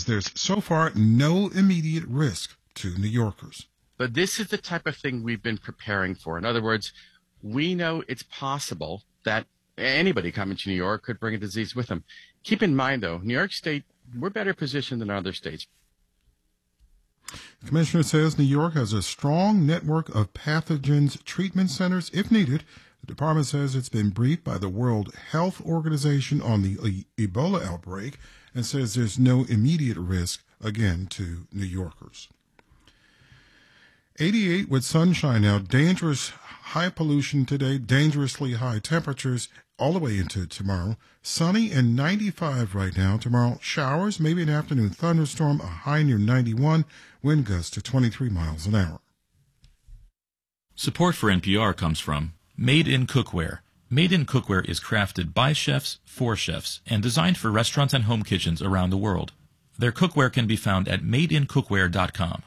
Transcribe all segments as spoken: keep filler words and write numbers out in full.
says there's so far no immediate risk to New Yorkers. But this is the type of thing we've been preparing for. In other words, we know it's possible that anybody coming to New York could bring a disease with them. Keep in mind, though, New York State, we're better positioned than other states. The commissioner says New York has a strong network of pathogens treatment centers if needed. The department says it's been briefed by the World Health Organization on the e- Ebola outbreak and says there's no immediate risk, again, to New Yorkers. eighty-eight with sunshine now, dangerous high pollution today, dangerously high temperatures all the way into tomorrow. Sunny and ninety-five right now. Tomorrow, showers, maybe an afternoon thunderstorm, a high near ninety-one, wind gusts to twenty-three miles an hour. Support for N P R comes from Made in Cookware. Made in Cookware is crafted by chefs for chefs and designed for restaurants and home kitchens around the world. Their cookware can be found at made in cookware dot com.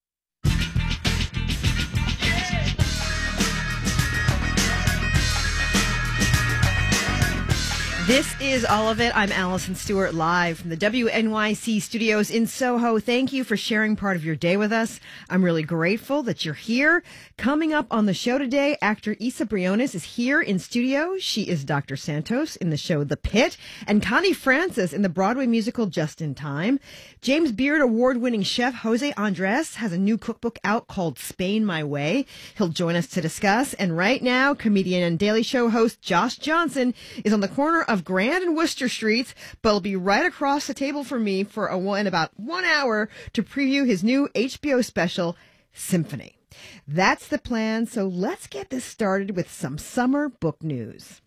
This is All of It. I'm Allison Stewart, live from the W N Y C studios in Soho. Thank you for sharing part of your day with us. I'm really grateful that you're here. Coming up on the show today, actor Isa Briones is here in studio. She is Doctor Santos in the show The Pit, and Connie Francis in the Broadway musical Just in Time. James Beard award-winning chef Jose Andres has a new cookbook out called Spain My Way. He'll join us to discuss. And right now, comedian and Daily Show host Josh Johnson is on the corner of Grand and Worcester Streets, but will be right across the table from me for a, in about one hour to preview his new H B O special, Symphony. That's the plan, so let's get this started with some summer book news.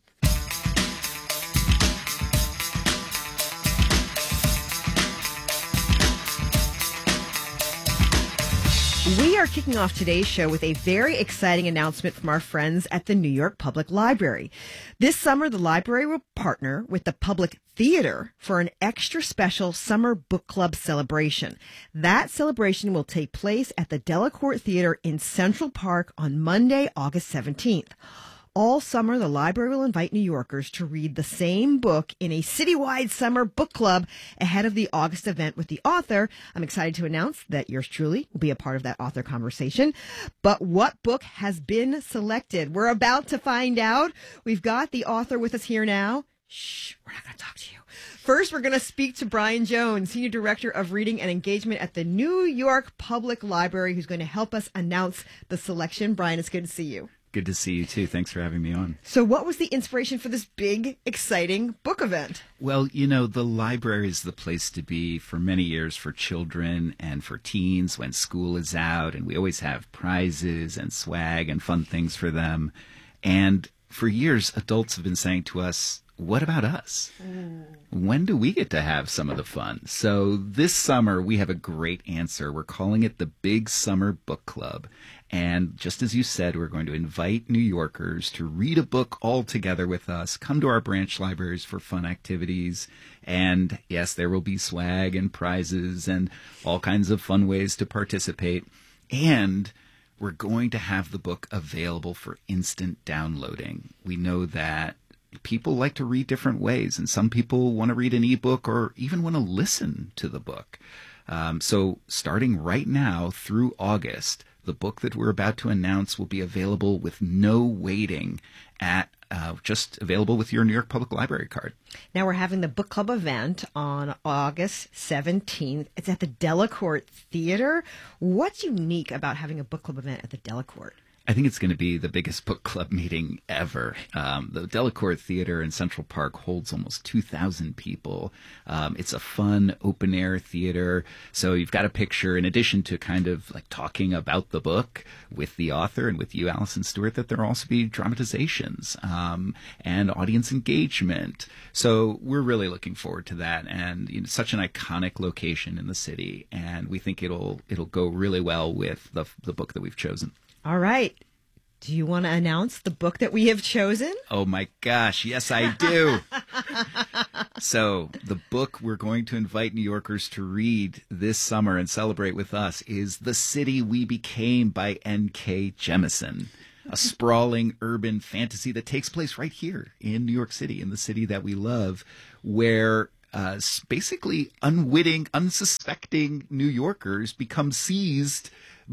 We are kicking off today's show with a very exciting announcement from our friends at the New York Public Library. This summer, the library will partner with the Public Theater for an extra special summer book club celebration. That celebration will take place at the Delacorte Theater in Central Park on Monday, August seventeenth. All summer, the library will invite New Yorkers to read the same book in a citywide summer book club ahead of the August event with the author. I'm excited to announce that yours truly will be a part of that author conversation. But what book has been selected? We're about to find out. We've got the author with us here now. Shh, we're not going to talk to you. First, we're going to speak to Brian Jones, Senior Director of Reading and Engagement at the New York Public Library, who's going to help us announce the selection. Brian, it's good to see you. Good to see you, too. Thanks for having me on. So what was the inspiration for this big, exciting book event? Well, you know, the library is the place to be for many years for children and for teens when school is out, and we always have prizes and swag and fun things for them. And for years, adults have been saying to us, what about us? Mm. When do we get to have some of the fun? So this summer, we have a great answer. We're calling it the Big Summer Book Club. And just as you said, we're going to invite New Yorkers to read a book all together with us, come to our branch libraries for fun activities. And yes, there will be swag and prizes and all kinds of fun ways to participate. And we're going to have the book available for instant downloading. We know that people like to read different ways, and some people want to read an ebook or even want to listen to the book. Um, so starting right now through August, the book that we're about to announce will be available with no waiting at uh, just available with your New York Public Library card. Now we're having the book club event on August seventeenth. It's at the Delacorte Theater. What's unique about having a book club event at the Delacorte? I think it's going to be the biggest book club meeting ever. Um, the Delacorte Theater in Central Park holds almost two thousand people. Um, it's a fun open-air theater. So you've got a picture, in addition to kind of like talking about the book with the author and with you, Allison Stewart, that there will also be dramatizations um, and audience engagement. So we're really looking forward to that. And you know, such an iconic location in the city. And we think it'll it'll go really well with the the book that we've chosen. All right. Do you want to announce the book that we have chosen? Oh, my gosh. Yes, I do. So the book we're going to invite New Yorkers to read this summer and celebrate with us is The City We Became by N K Jemisin, a sprawling urban fantasy that takes place right here in New York City, in the city that we love, where uh, s- basically unwitting, unsuspecting New Yorkers become seized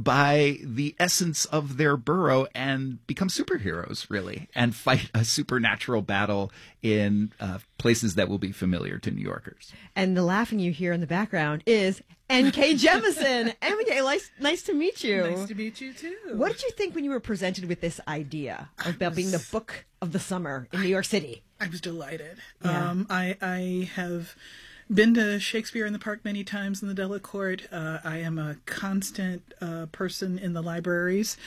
by the essence of their borough and become superheroes, really, and fight a supernatural battle in uh, places that will be familiar to New Yorkers. And the laughing you hear in the background is N K Jemisin. N K, nice, nice to meet you. Nice to meet you, too. What did you think when you were presented with this idea about being the book of the summer in New York City? I was delighted. Yeah. Um, I, I have been to Shakespeare in the Park many times in the Delacorte. Uh, I am a constant uh, person in the libraries.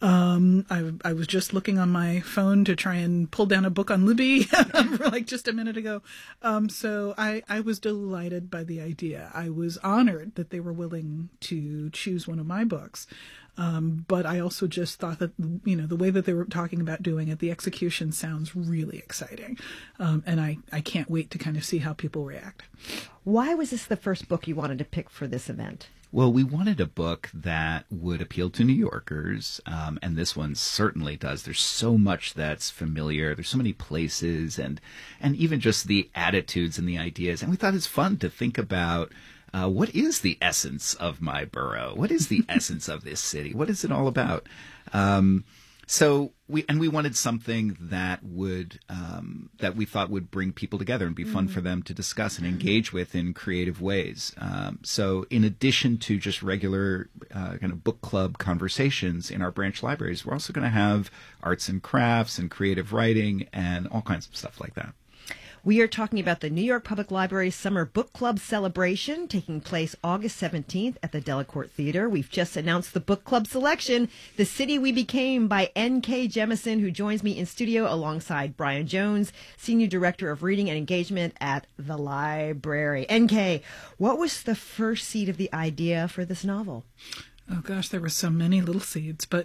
Um, I, I was just looking on my phone to try and pull down a book on Libby for like just a minute ago. Um, so I, I was delighted by the idea. I was honored that they were willing to choose one of my books. Um, but I also just thought that, you know, the way that they were talking about doing it, the execution sounds really exciting. Um, and I, I can't wait to kind of see how people react. Why was this the first book you wanted to pick for this event? Well, we wanted a book that would appeal to New Yorkers, um, and this one certainly does. There's so much that's familiar. There's so many places, and and even just the attitudes and the ideas. And we thought it's fun to think about uh, what is the essence of my borough? What is the essence of this city? What is it all about? Um, So we and we wanted something that would um, that we thought would bring people together and be fun Mm-hmm. for them to discuss and engage with in creative ways. Um, so in addition to just regular uh, kind of book club conversations in our branch libraries, we're also going to have arts and crafts and creative writing and all kinds of stuff like that. We are talking about the New York Public Library Summer Book Club celebration taking place August seventeenth at the Delacorte Theater. We've just announced the book club selection, The City We Became by N K Jemisin, who joins me in studio alongside Brian Jones, Senior Director of Reading and Engagement at the library. N K, what was the first seed of the idea for this novel? Oh gosh, there were so many little seeds, but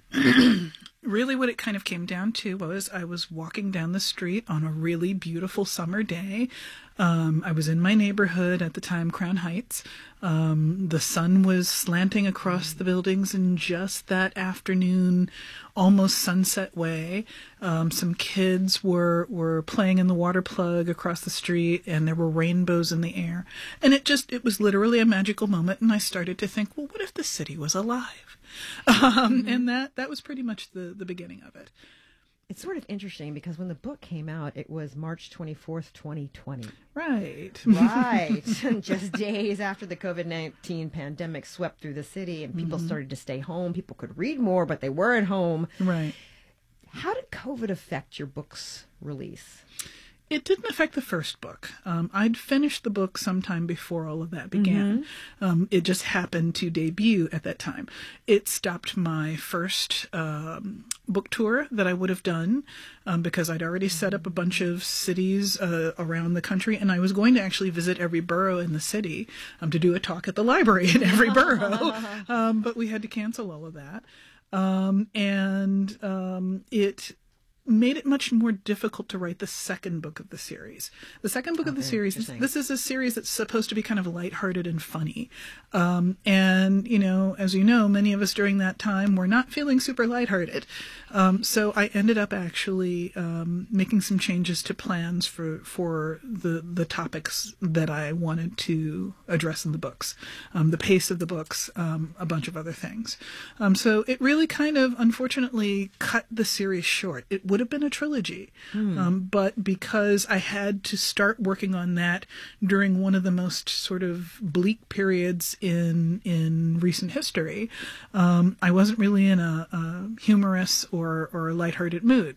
really what it kind of came down to was I was walking down the street on a really beautiful summer day. Um, I was in my neighborhood at the time, Crown Heights. Um, the sun was slanting across the buildings in just that afternoon, almost sunset way. Um, some kids were, were playing in the water plug across the street, and there were rainbows in the air. And it just, it was literally a magical moment. And I started to think, well, what if the city was alive? Um, mm-hmm. And that, that was pretty much the, the beginning of it. It's sort of interesting because when the book came out, it was March twenty-fourth, twenty twenty. Right. Right. Just days after the COVID nineteen pandemic swept through the city and people mm-hmm. started to stay home. People could read more, but they were at home. Right. How did COVID affect your book's release? It didn't affect the first book. Um, I'd finished the book sometime before all of that began. Mm-hmm. Um, it just happened to debut at that time. It stopped my first um, book tour that I would have done um, because I'd already set up a bunch of cities uh, around the country, and I was going to actually visit every borough in the city um, to do a talk at the library in every borough, um, but we had to cancel all of that. Um, and um, it... made it much more difficult to write the second book of the series. The second book okay, of the series, this is a series that's supposed to be kind of lighthearted and funny. Um, and, you know, as you know, many of us during that time were not feeling super lighthearted. Um, so I ended up actually um, making some changes to plans for, for the, the topics that I wanted to address in the books, um, the pace of the books, um, a bunch of other things. Um, so it really kind of, unfortunately, cut the series short. It would have been a trilogy. Hmm. Um, but because I had to start working on that during one of the most sort of bleak periods in in recent history, um, I wasn't really in a, a humorous or, or lighthearted mood.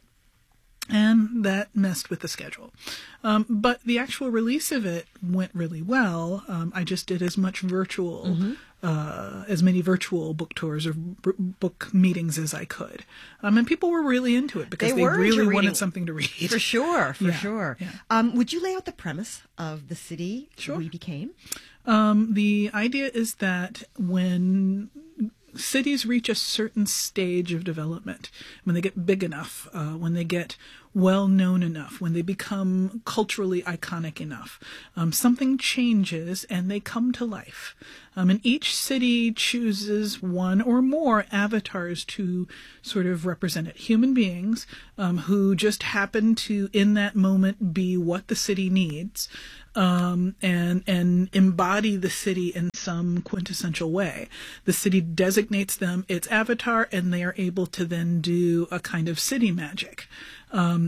And that messed with the schedule. Um, but the actual release of it went really well. Um, I just did as much virtual, mm-hmm. uh, as many virtual book tours or b- book meetings as I could. Um, and people were really into it because they, they really wanted something to read. For sure, for yeah, sure. Yeah. Um, would you lay out the premise of the city sure. we became? Um, the idea is that when cities reach a certain stage of development, when they get big enough, uh, when they get well known enough, when they become culturally iconic enough, um, something changes and they come to life. Um, and each city chooses one or more avatars to sort of represent it. Human beings um, who just happen to, in that moment, be what the city needs. um, and and embody the city in some quintessential way. The city designates them its avatar, and they are able to then do a kind of city magic. Um,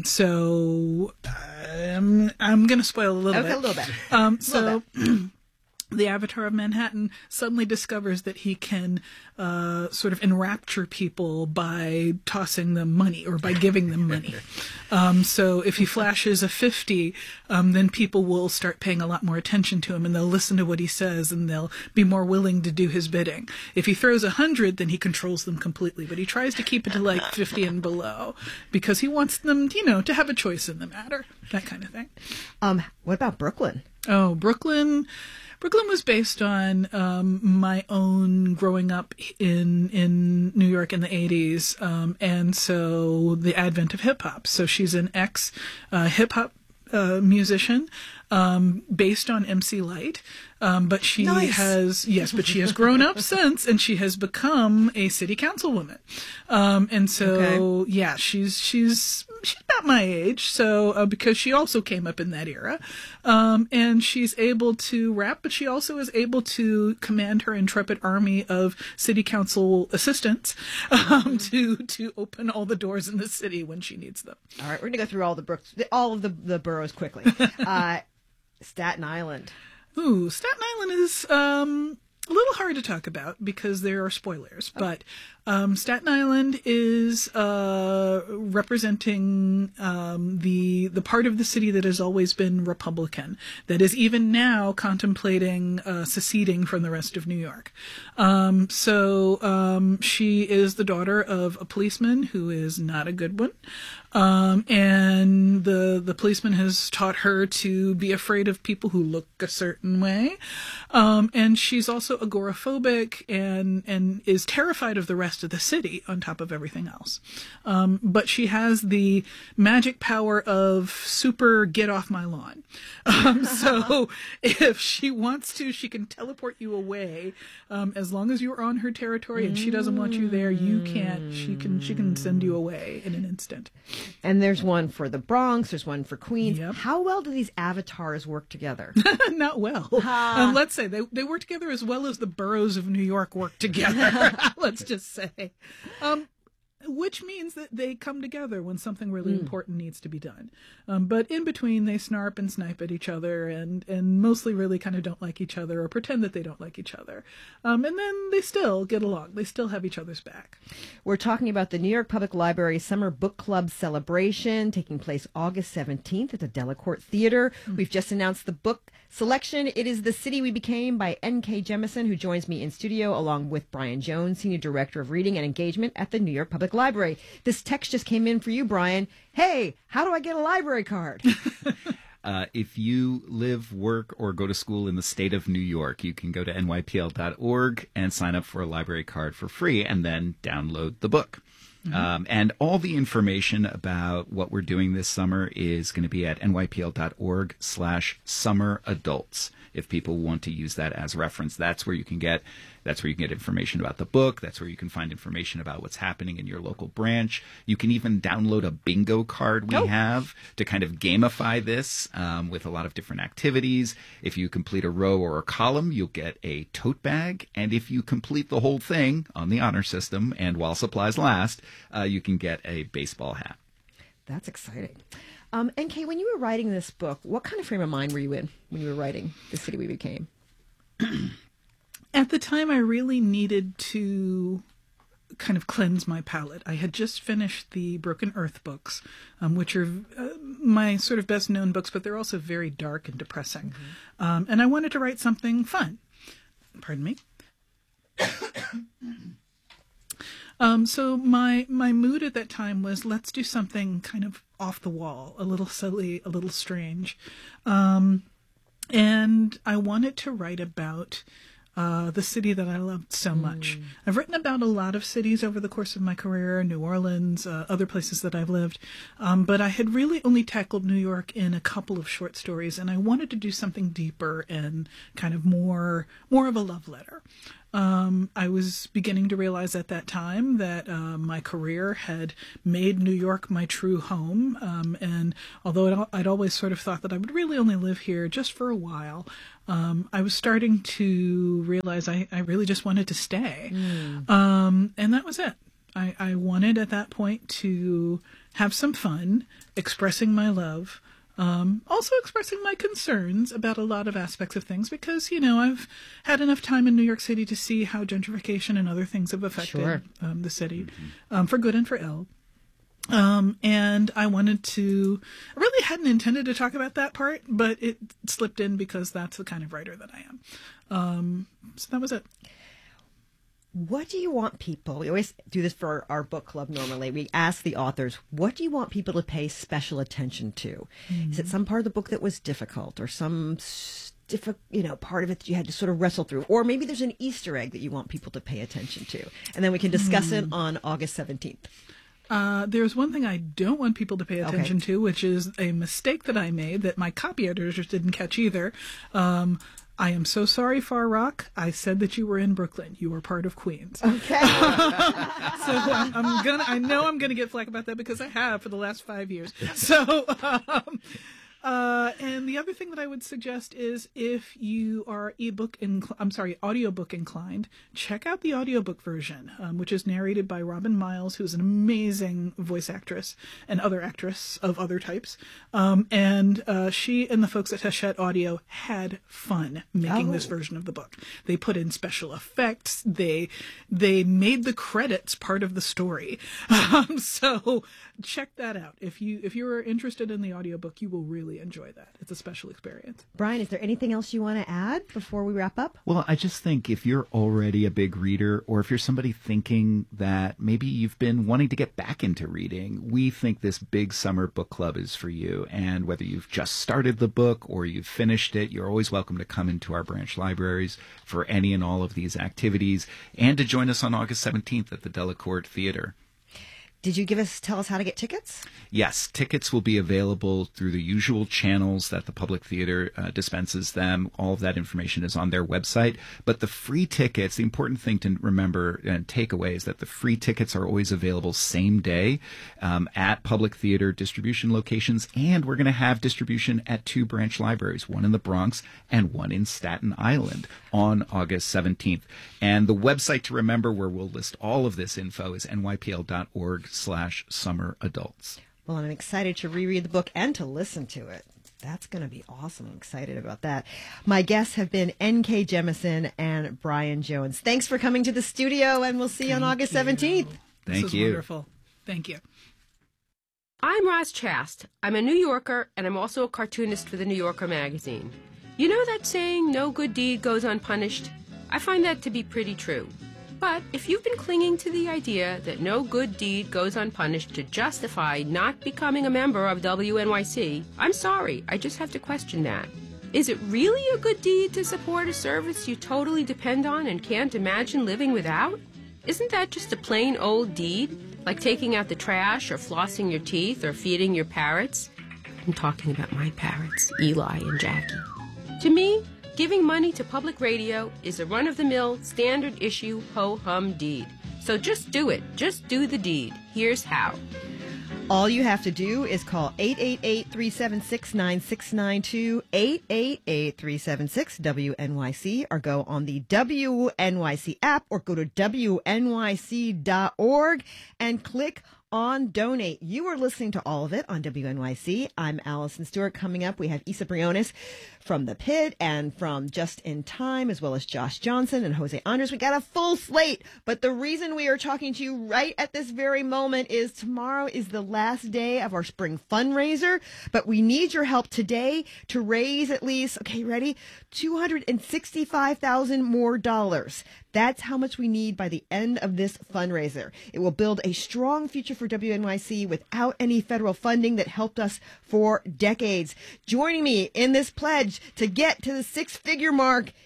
so um, I'm going to spoil a little Okay, bit. a little bit. Um, A so. little bit. The avatar of Manhattan suddenly discovers that he can uh, sort of enrapture people by tossing them money or by giving them money. Um, so if he flashes a fifty, um, then people will start paying a lot more attention to him, and they'll listen to what he says, and they'll be more willing to do his bidding. If he throws a hundred, then he controls them completely. But he tries to keep it to like fifty and below because he wants them, you know, to have a choice in the matter, that kind of thing. Um, what about Brooklyn? Oh, Brooklyn. Brooklyn was based on um, my own growing up in in New York in the eighties, um, and so the advent of hip hop. So she's an ex uh, hip hop uh, musician um, based on M C Lyte, um, but she Nice. has yes, but she has grown up since, and she has become a city councilwoman. Um, and so Okay. yeah, she's she's she's about my age, so uh, because she also came up in that era, um, and she's able to rap, but she also is able to command her intrepid army of city council assistants um, to to open all the doors in the city when she needs them. All right, we're gonna go through all the brooks, all of the the boroughs quickly. Uh, Staten Island. Ooh, Staten Island is um, a little hard to talk about because there are spoilers, but um, Staten Island is uh, representing um, the the part of the city that has always been Republican, that is even now contemplating uh, seceding from the rest of New York. Um, so um, she is the daughter of a policeman who is not a good one. Um, and the the policeman has taught her to be afraid of people who look a certain way. Um, and she's also agoraphobic and, and is terrified of the rest of the city on top of everything else. Um, but she has the magic power of super get off my lawn. Um, so if she wants to, she can teleport you away. Um, as long as you're on her territory and she doesn't want you there, you can't. She can, she can send you away in an instant. And there's one for the Bronx, there's one for Queens. Yep. How well do these avatars work together? Not well. Um, let's say they, they work together as well as the boroughs of New York work together. Let's just say. Um, which means that they come together when something really Mm. important needs to be done. Um, but in between, they snarp and snipe at each other and, and mostly really kind of don't like each other or pretend that they don't like each other. Um, and then they still get along. They still have each other's back. We're talking about the New York Public Library Summer Book Club celebration taking place August seventeenth at the Delacorte Theater. Mm. We've just announced the book selection. It is The City We Became by N K Jemisin, who joins me in studio along with Brian Jones, Senior Director of Reading and Engagement at the New York Public Library. This text just came in for you, Brian. Hey, how do I get a library card? Uh, if you live, work, or go to school in the state of New York, you can go to N Y P L dot org and sign up for a library card for free and then download the book. Mm-hmm. Um, and all the information about what we're doing this summer is going to be at N Y P L dot org slash summer adults. If people want to use that as reference, that's where you can get that's where you can get information about the book. That's where you can find information about what's happening in your local branch. You can even download a bingo card we Oh. have to kind of gamify this um, with a lot of different activities. If you complete a row or a column, you'll get a tote bag. And if you complete the whole thing on the honor system and while supplies last, uh, you can get a baseball hat. That's exciting. Um, N K, when you were writing this book, what kind of frame of mind were you in when you were writing The City We Became? At the time, I really needed to kind of cleanse my palate. I had just finished the Broken Earth books, um, which are uh, my sort of best known books, but they're also very dark and depressing. Mm-hmm. Um, and I wanted to write something fun. Pardon me. Um, so my my mood at that time was, let's do something kind of off the wall, a little silly, a little strange. Um, and I wanted to write about uh, the city that I loved so much. Mm. I've written about a lot of cities over the course of my career, New Orleans, uh, other places that I've lived. Um, but I had really only tackled New York in a couple of short stories, and I wanted to do something deeper and kind of more more of a love letter. Um, I was beginning to realize at that time that uh, my career had made New York my true home. Um, and although it, I'd always sort of thought that I would really only live here just for a while, um, I was starting to realize I, I really just wanted to stay. Mm. Um, and that was it. I, I wanted at that point to have some fun expressing my love. Um, also expressing my concerns about a lot of aspects of things because, you know, I've had enough time in New York City to see how gentrification and other things have affected Sure. um, the city, mm-hmm. um, for good and for ill. Um, and I wanted to, I really hadn't intended to talk about that part, but it slipped in because that's the kind of writer that I am. Um, so that was it. What do you want people, we always do this for our book club normally, we ask the authors, what do you want people to pay special attention to? Mm-hmm. Is it some part of the book that was difficult or some diffi- you know, part of it that you had to sort of wrestle through? Or maybe there's an Easter egg that you want people to pay attention to. And then we can discuss mm-hmm. it on August seventeenth. Uh, there's one thing I don't want people to pay attention okay. to, which is a mistake that I made that my copy editors didn't catch either. Um, I am so sorry, Far Rock. I said that you were in Brooklyn. You were part of Queens. Okay. so I'm, I'm gonna. I know I'm gonna get flack about that because I have for the last five years. So, um, uh, and the other thing that I would suggest is if you are ebook, incl- I'm sorry, audiobook inclined, check out the audiobook version, um, which is narrated by Robin Miles, who's an amazing voice actress and other actress of other types. Um, and uh, she and the folks at Hachette Audio had fun making oh. this version of the book. They put in special effects. They they made the credits part of the story. Um, so check that out. If you if you're interested in the audiobook, you will really enjoy that. It's a special experience. Brian, is there anything else you want to add before we wrap up? Well, I just think if you're already a big reader, or if you're somebody thinking that maybe you've been wanting to get back into reading, we think this big summer book club is for you. And whether you've just started the book or you've finished it, you're always welcome to come into our branch libraries for any and all of these activities and to join us on August seventeenth at the Delacorte Theater. Did you give us tell us how to get tickets? Yes, tickets will be available through the usual channels that the Public Theater uh, dispenses them. All of that information is on their website. But the free tickets, the important thing to remember and take away is that the free tickets are always available same day um, at Public Theater distribution locations. And we're going to have distribution at two branch libraries, one in the Bronx and one in Staten Island on August seventeenth. And the website to remember where we'll list all of this info is N Y P L dot org slash summer adults. Well, I'm excited to reread the book and to listen to it. That's going to be awesome. I'm excited about that. My guests have been N K Jemisin and Brian Jones. Thanks for coming to the studio, and we'll see you on August seventeenth. Thank this you. This is wonderful. Thank you. I'm Roz Chast. I'm a New Yorker, and I'm also a cartoonist for the New Yorker magazine. You know that saying, no good deed goes unpunished? I find that to be pretty true. But if you've been clinging to the idea that no good deed goes unpunished to justify not becoming a member of W N Y C, I'm sorry, I just have to question that. Is it really a good deed to support a service you totally depend on and can't imagine living without? Isn't that just a plain old deed, like taking out the trash or flossing your teeth or feeding your parrots? I'm talking about my parrots, Eli and Jackie. To me, giving money to public radio is a run-of-the-mill, standard-issue, ho-hum deed. So just do it. Just do the deed. Here's how. All you have to do is call eight eight eight, three seven six, nine six nine two, eight eight eight, three seven six, W N Y C, or go on the W N Y C app, or go to W N Y C dot org and click on donate. You are listening to all of it on W N Y C. I'm Allison Stewart. Coming up, we have Isa Briones from The Pit and from Just in Time, as well as Josh Johnson and Jose Andres. We got a full slate, but the reason we are talking to you right at this very moment is tomorrow is the last day of our spring fundraiser, but we need your help today to raise at least, okay, ready? two hundred sixty-five thousand dollars more dollars. That's how much we need by the end of this fundraiser. It will build a strong future for W N Y C without any federal funding that helped us for decades. Joining me in this pledge to get to the six-figure mark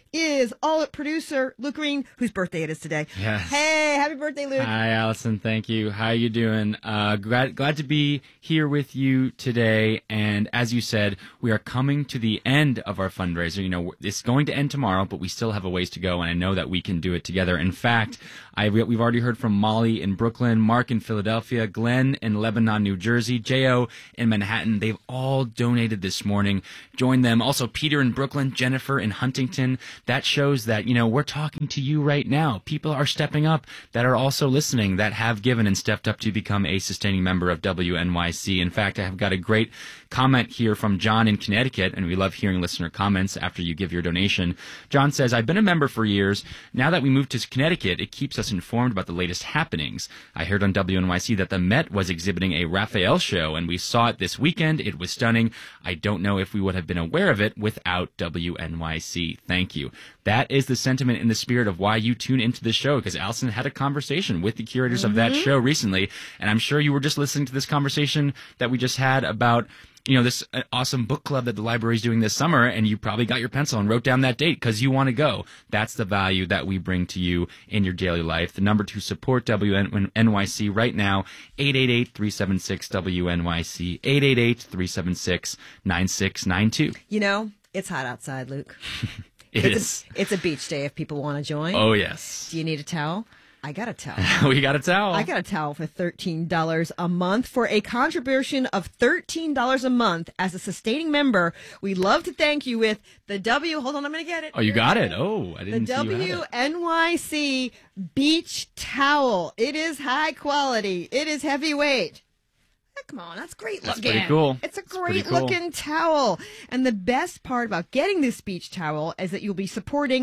is All It producer Luke Green, whose birthday it is today. Yes. Hey, happy birthday, Luke. Hi, Allison. Thank you. How are you doing? Uh, glad, glad to be here with you today. And as you said, we are coming to the end of our fundraiser. You know, it's going to end tomorrow, but we still have a ways to go, and I know that we can do it together. In fact, I, we've already heard from Molly in Brooklyn, Mark in Philadelphia, Glenn in Lebanon, New Jersey, J O in Manhattan. They've all donated this morning. Join them. Also, Peter in Brooklyn, Jennifer in Huntington. That shows that, you know, we're talking to you right now. People are stepping up that are also listening, that have given and stepped up to become a sustaining member of W N Y C. In fact, I have got a great comment here from John in Connecticut, and we love hearing listener comments after you give your donation. John says, I've been a member for years. Now that we moved to Connecticut, it keeps us informed about the latest happenings. I heard on W N Y C that the Met was exhibiting a Raphael show, and we saw it this weekend. It was stunning. I don't know if we would have been aware of it without W N Y C. Thank you. That is the sentiment and the spirit of why you tune into this show, because Allison had a conversation with the curators mm-hmm. of that show recently, and I'm sure you were just listening to this conversation that we just had about, you know, this awesome book club that the library is doing this summer, and you probably got your pencil and wrote down that date because you want to go. That's the value that we bring to you in your daily life. The number to support W N Y C right now, eight eight eight, three seven six, W N Y C, eight eight eight, three seven six, nine six nine two. You know, it's hot outside, Luke. It it's is. A, it's a beach day if people want to join. Oh, yes. Do you need a towel? I got a towel. We got a towel. I got a towel for thirteen dollars a month. For a contribution of thirteen dollars a month as a sustaining member, we'd love to thank you with the W. Hold on, I'm going to get it. Oh, you got it. Oh, I didn't the see you had it. W N Y C beach towel. It is high quality. It is heavyweight. Come on, that's great That's looking. pretty cool. It's a That's pretty great cool. looking towel. And the best part about getting this beach towel is that you'll be supporting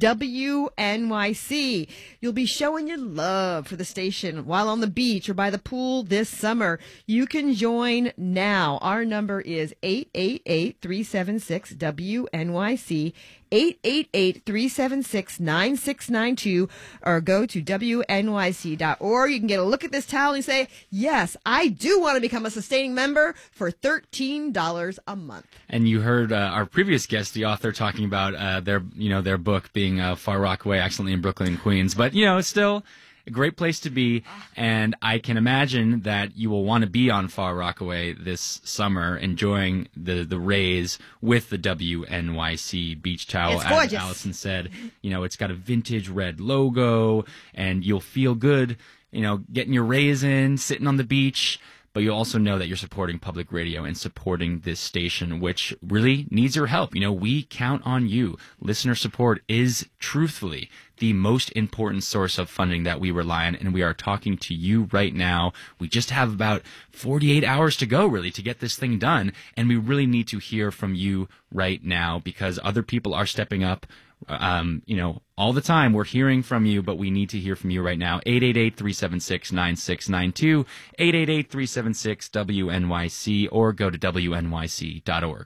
W N Y C. You'll be showing your love for the station while on the beach or by the pool this summer. You can join now. Our number is eight eight eight, three seven six, W N Y C. eight eight eight, three seven six, nine six nine two, or go to W N Y C dot org. You can get a look at this towel and say, yes, I do want to become a sustaining member for thirteen dollars a month. And you heard uh, our previous guest, the author, talking about uh, their, you know, their book being uh, Far Rockaway, Accidentally in Brooklyn and Queens. But, you know, it's still a great place to be, and I can imagine that you will want to be on Far Rockaway this summer, enjoying the, the rays with the W N Y C beach towel. It's gorgeous. As Allison said, you know, it's got a vintage red logo, and you'll feel good, you know, getting your rays in, sitting on the beach. But you also know that you're supporting public radio and supporting this station, which really needs your help. You know, we count on you. Listener support is truthfully the most important source of funding that we rely on, and we are talking to you right now. We just have about forty-eight hours to go, really, to get this thing done, and we really need to hear from you right now because other people are stepping up. Um, you know, all the time we're hearing from you, but we need to hear from you right now. eight eight eight, three seven six, nine six nine two, eight eight eight, three seven six, W N Y C, or go to W N Y C dot org.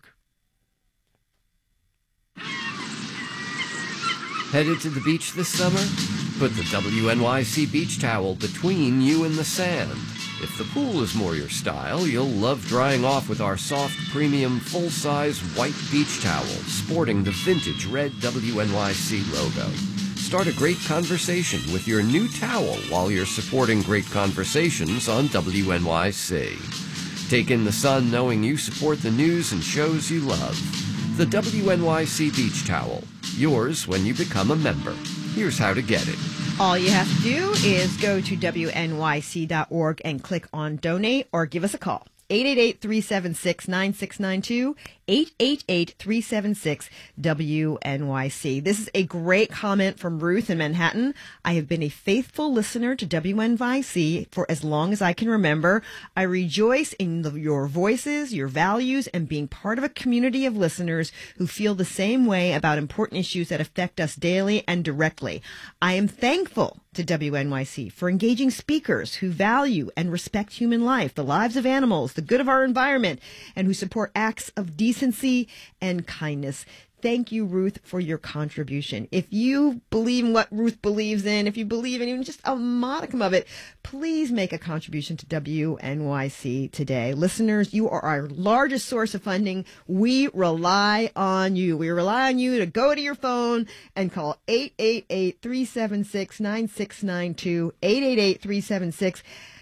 Headed to the beach this summer? Put the W N Y C beach towel between you and the sand. If the pool is more your style, you'll love drying off with our soft, premium, full-size white beach towel sporting the vintage red W N Y C logo. Start a great conversation with your new towel while you're supporting great conversations on W N Y C. Take in the sun knowing you support the news and shows you love. The W N Y C beach towel. Yours when you become a member. Here's how to get it. All you have to do is go to W N Y C dot org and click on donate or give us a call. eight eight eight, three seven six, nine six nine two, eight eight eight, three seven six, W N Y C. This is a great comment from Ruth in Manhattan. I have been a faithful listener to W N Y C for as long as I can remember. I rejoice in the, your voices, your values, and being part of a community of listeners who feel the same way about important issues that affect us daily and directly. I am thankful to W N Y C for engaging speakers who value and respect human life, the lives of animals, the good of our environment, and who support acts of decency and kindness. thank you, Ruth, for your contribution. If you believe in what Ruth believes in, if you believe in even just a modicum of it, please make a contribution to W N Y C today. Listeners, you are our largest source of funding. We rely on you. We rely on you to go to your phone and call eight eight eight, three seven six, nine six nine two, eight eight eight, three seven six,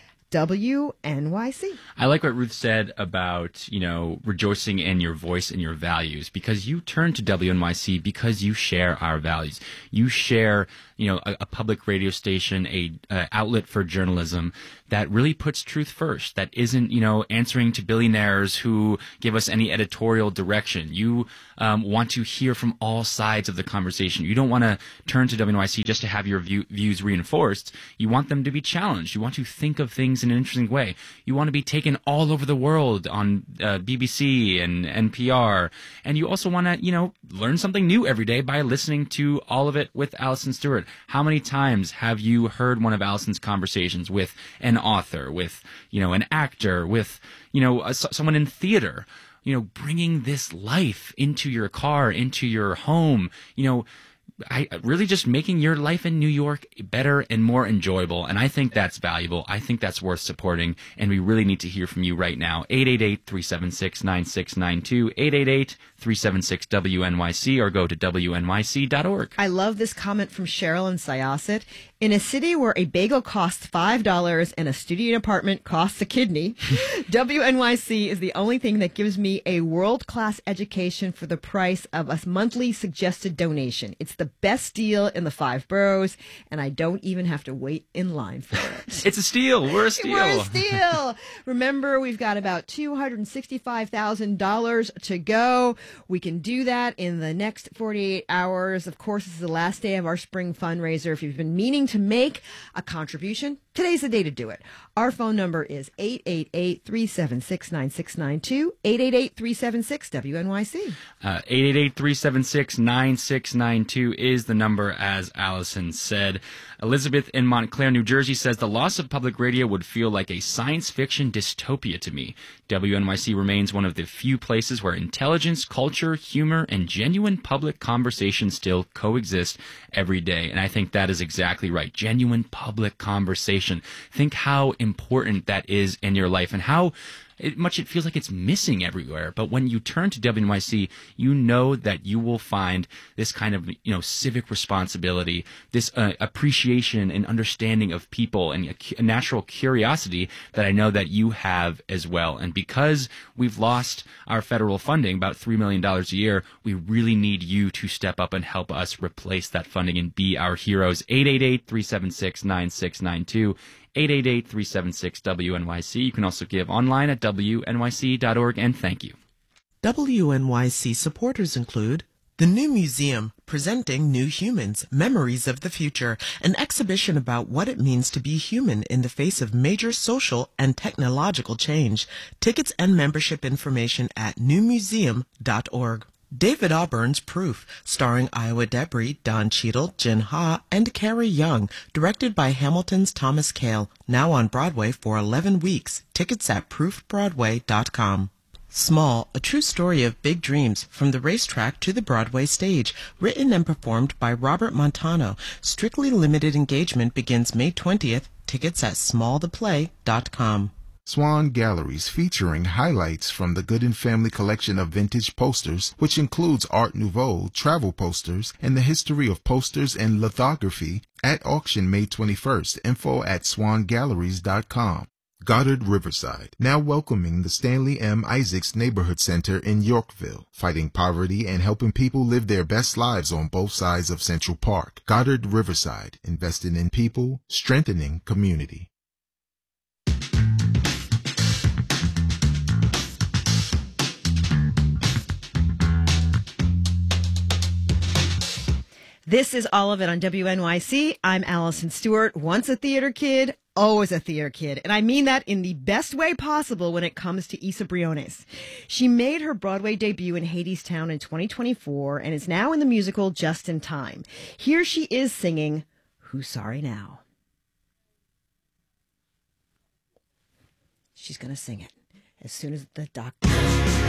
W N Y C. I like what Ruth said about, you know, rejoicing in your voice and your values, because you turn to W N Y C because you share our values. You share, you know, a, a public radio station, a, a outlet for journalism that really puts truth first, that isn't, you know, answering to billionaires who give us any editorial direction. You um, want to hear from all sides of the conversation. You don't want to turn to W N Y C just to have your view, views reinforced. You want them to be challenged. You want to think of things in an interesting way. You want to be taken all over the world on uh, B B C and N P R. And you also want to, you know, learn something new every day by listening to All of It with Allison Stewart. How many times have you heard one of Allison's conversations with an author, with, you know, an actor, with, you know, a, someone in theater, you know, bringing this life into your car, into your home, you know, I really just making your life in New York better and more enjoyable. And I think that's valuable. I think that's worth supporting. And we really need to hear from you right now. eight eight eight, three seven six, nine six nine two, eight eight eight, three seven six, W N Y C, or go to W N Y C dot org. I love this comment from Cheryl in Syosset. In a city where a bagel costs five dollars and a studio apartment costs a kidney, W N Y C is the only thing that gives me a world-class education for the price of a monthly suggested donation. It's the best deal in the five boroughs, and I don't even have to wait in line for it. It's a steal. We're a steal. We're a steal. Remember, we've got about two hundred sixty-five thousand dollars to go. We can do that in the next forty-eight hours. Of course, this is the last day of our spring fundraiser. If you've been meaning to make a contribution, today's the day to do it. Our phone number is eight eight eight, three seven six, nine six nine two, eight eight eight, three seven six, W N Y C. Uh, eight eight eight, three seven six, nine six nine two is the number, as Allison said. Elizabeth in Montclair, New Jersey says, the loss of public radio would feel like a science fiction dystopia to me. W N Y C remains one of the few places where intelligence, culture, humor, and genuine public conversation still coexist every day. And I think that is exactly right. Genuine public conversation. Think how important that is in your life and how It, much it feels like it's missing everywhere. But when you turn to W N Y C, you know that you will find this kind of, you know, civic responsibility, this uh, appreciation and understanding of people, and a, a natural curiosity that I know that you have as well. And because we've lost our federal funding, about three million dollars a year, we really need you to step up and help us replace that funding and be our heroes. eight eight eight, three seven six, nine six nine two. eight eight eight, three seven six, W N Y C. You can also give online at W N Y C dot org, and thank you. W N Y C supporters include the New Museum, presenting New Humans, Memories of the Future, an exhibition about what it means to be human in the face of major social and technological change. Tickets and membership information at new museum dot org. David Auburn's Proof, starring Iowa Debris, Don Cheadle, Jin Ha, and Carrie Young, directed by Hamilton's Thomas Kail, now on Broadway for eleven weeks. Tickets at proof broadway dot com. Small, a true story of big dreams, from the racetrack to the Broadway stage, written and performed by Robert Montano. Strictly limited engagement begins May twentieth. Tickets at small the play dot com. Swan Galleries, featuring highlights from the Gooden Family collection of vintage posters, which includes Art Nouveau, travel posters, and the history of posters and lithography, at auction May twenty-first. Info at swan galleries dot com. Goddard Riverside, now welcoming the Stanley M. Isaacs Neighborhood Center in Yorkville, fighting poverty and helping people live their best lives on both sides of Central Park. Goddard Riverside, investing in people, strengthening community. This is All of It on W N Y C. I'm Allison Stewart, once a theater kid, always a theater kid. And I mean that in the best way possible when it comes to Isa Briones. She made her Broadway debut in Hadestown in twenty twenty-four and is now in the musical Just in Time. Here she is singing Who's Sorry Now? She's going to sing it as soon as the doctor...